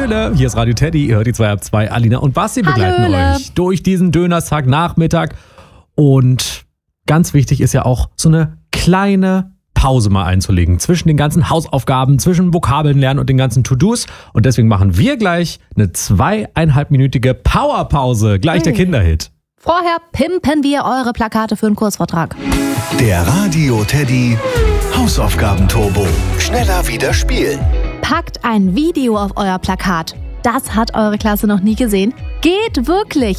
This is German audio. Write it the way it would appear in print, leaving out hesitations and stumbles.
Hallöle, hier ist Radio Teddy, ihr hört die 2 ab 2, Alina und Basti begleiten Hallöle. euch durch diesen Dönerstag-Nachmittag. Und ganz wichtig ist ja auch, so eine kleine Pause mal einzulegen zwischen den ganzen Hausaufgaben, zwischen Vokabeln lernen und den ganzen To-Dos. Und deswegen machen wir gleich eine 2,5-minütige Powerpause. Gleich der Kinderhit. Vorher pimpen wir eure Plakate für einen Kursvortrag. Der Radio Teddy Hausaufgaben-Turbo. Schneller wieder spielen. Packt ein Video auf euer Plakat. Das hat eure Klasse noch nie gesehen. Geht wirklich!